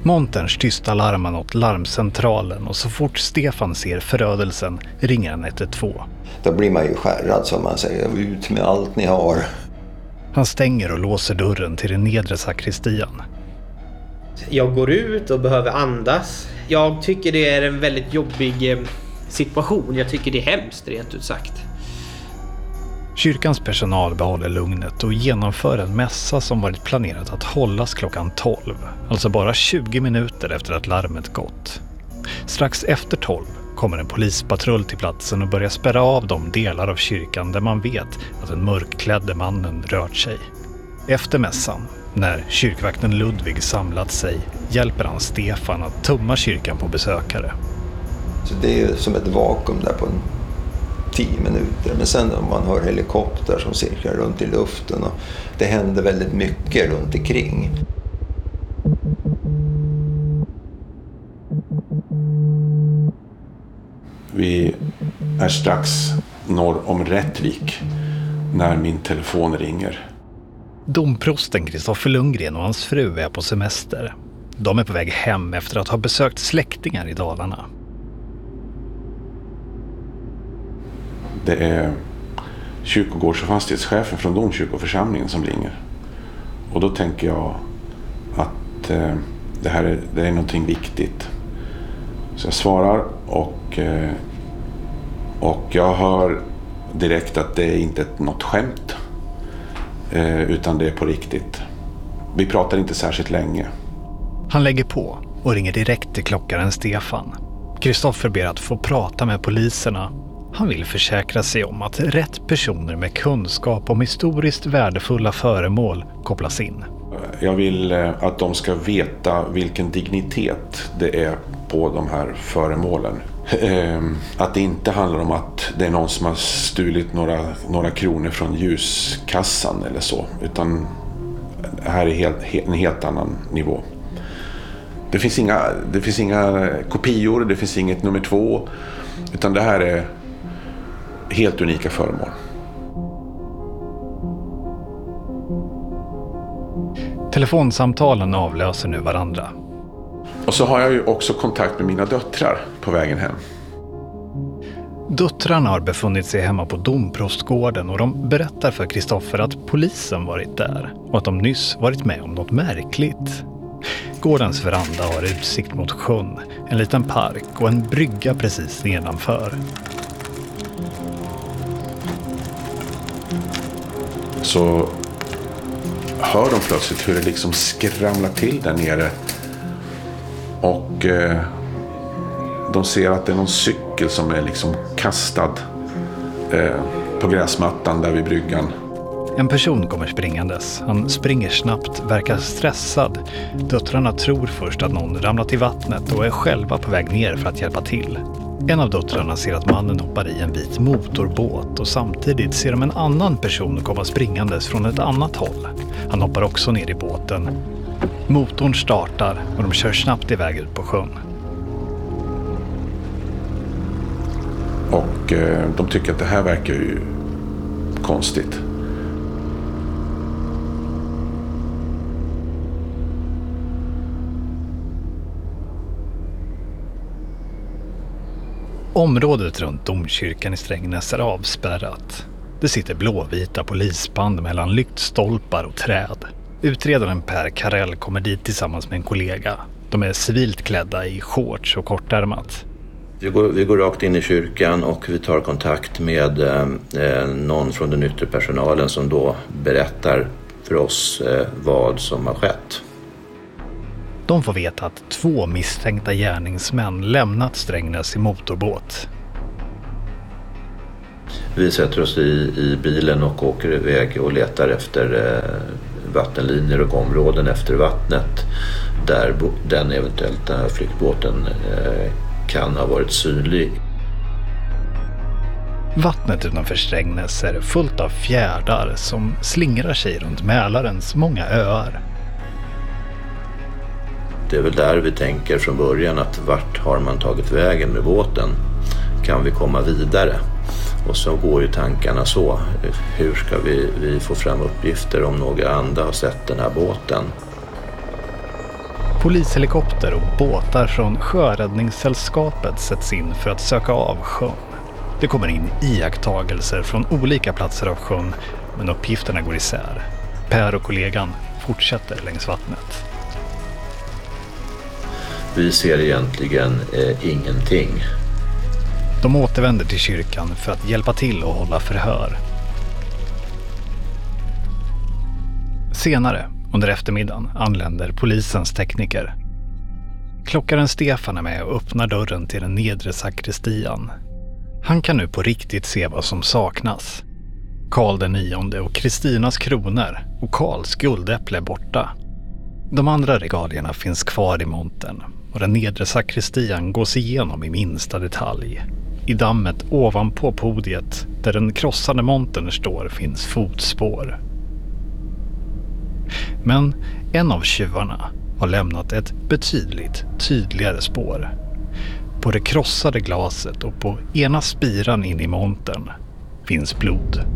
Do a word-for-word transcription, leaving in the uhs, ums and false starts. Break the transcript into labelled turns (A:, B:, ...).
A: Monterns tysta larmar åt larmcentralen och så fort Stefan ser förödelsen ringer han ett ett två.
B: Då blir man ju skärrad som man säger, ut med allt ni har.
A: Han stänger och låser dörren till den nedre sakristian.
C: Jag går ut och behöver andas. Jag tycker det är en väldigt jobbig situation. Jag tycker det är hemskt, rent ut sagt.
A: Kyrkans personal behåller lugnet och genomför en mässa som varit planerat att hållas klockan tolv. Alltså bara tjugo minuter efter att larmet gått. Strax efter tolv kommer en polispatrull till platsen och börjar spärra av de delar av kyrkan där man vet att den mörkklädde mannen rört sig. Efter mässan, när kyrkvakten Ludvig samlat sig, hjälper han Stefan att tumma kyrkan på besökare.
B: Så det är som ett vakuum där på en tio minuter. Men sen om man hör helikopter som cirklar runt i luften och det händer väldigt mycket runt omkring.
D: Vi är strax norr om Rättvik när min telefon ringer.
A: Domprosten Kristoffer Lundgren och hans fru är på semester. De är på väg hem efter att ha besökt släktingar i Dalarna.
D: Det är kyrkogårds- och fastighetschefen från domkyrkoförsamlingen som ringer. Och då tänker jag att eh, det här är, det är någonting viktigt. Så jag svarar och, eh, och jag hör direkt att det är inte ett, något skämt. Eh, utan det är på riktigt. Vi pratar inte särskilt länge.
A: Han lägger på och ringer direkt till klockaren Stefan. Kristoffer ber att få prata med poliserna. Han vill försäkra sig om att rätt personer med kunskap om historiskt värdefulla föremål kopplas in.
D: Jag vill att de ska veta vilken dignitet det är på de här föremålen. Att det inte handlar om att det är någon som har stulit några, några kronor från ljuskassan eller så. Utan det här är helt, en helt annan nivå. Det finns inga, det finns inga kopior, det finns inget nummer två. Utan det här är helt unika föremål.
A: Telefonsamtalen avlöser nu varandra.
D: Och så har jag ju också kontakt med mina döttrar på vägen hem.
A: Döttrarna har befunnit sig hemma på domprostgården och de berättar för Kristoffer att polisen varit där och att de nyss varit med om något märkligt. Gårdens veranda har utsikt mot sjön, en liten park och en brygga precis nedanför.
D: Så hör de plötsligt hur det liksom skramlar till där nere. Och eh, de ser att det är någon cykel som är liksom kastad eh, på gräsmattan där vid bryggan.
A: En person kommer springandes. Han springer snabbt, verkar stressad. Döttrarna tror först att någon ramlat i vattnet och är själva på väg ner för att hjälpa till. En av döttrarna ser att mannen hoppar i en vit motorbåt och samtidigt ser de en annan person komma springandes från ett annat håll. Han hoppar också ner i båten. Motorn startar och de kör snabbt iväg ut på sjön.
D: Och eh, de tycker att det här verkar ju konstigt.
A: Området runt domkyrkan i Strängnäs är avspärrat. Det sitter blåvita polisband mellan lyktstolpar och träd. Utredaren Per Karell kommer dit tillsammans med en kollega. De är civilt klädda i shorts och kortärmat.
E: Vi går, vi går rakt in i kyrkan och vi tar kontakt med eh, någon från den yttre personalen som då berättar för oss eh, vad som har skett.
A: De får veta att två misstänkta gärningsmän lämnat Strängnäs i motorbåt.
E: Vi sätter oss i, i bilen och åker iväg och letar efter eh, vattenlinjer och områden efter vattnet där bo, den eventuellt den här flyktbåten eh, kan ha varit synlig.
A: Vattnet utanför Strängnäs är fullt av fjärdar som slingrar sig runt Mälarens många öar.
E: Det är väl där vi tänker från början att vart har man tagit vägen med båten? Kan vi komma vidare? Och så går ju tankarna så. Hur ska vi, vi få fram uppgifter om några andra har sett den här båten?
A: Polishelikopter och båtar från Sjöräddningssällskapet sätts in för att söka av sjön. Det kommer in iakttagelser från olika platser av sjön, men uppgifterna går isär. Per och kollegan fortsätter längs vattnet.
E: Vi ser egentligen eh, ingenting.
A: De återvänder till kyrkan för att hjälpa till och hålla förhör. Senare, under eftermiddagen, anländer polisens tekniker. Klockaren Stefan är med och öppnar dörren till den nedre sakristian. Han kan nu på riktigt se vad som saknas. Karl den nionde och Kristinas kronor och Karls guldäpple är borta. De andra regalierna finns kvar i montern och den nedre sakristian gås igenom i minsta detalj. I dammet ovanpå podiet där den krossade montern står finns fotspår. Men en av tjuvarna har lämnat ett betydligt tydligare spår. På det krossade glaset och på ena spiran in i montern finns blod.